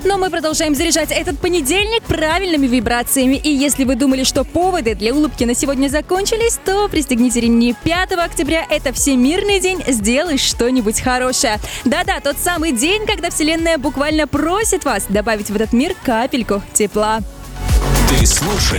Но мы продолжаем заряжать этот понедельник правильными вибрациями. И если вы думали, что поводы для улыбки на сегодня закончились, то пристегните ремни. 5 октября – это Всемирный день «Сделай что-нибудь хорошее». Да-да, тот самый день, когда Вселенная буквально просит вас добавить в этот мир капельку тепла. Ты слушаешь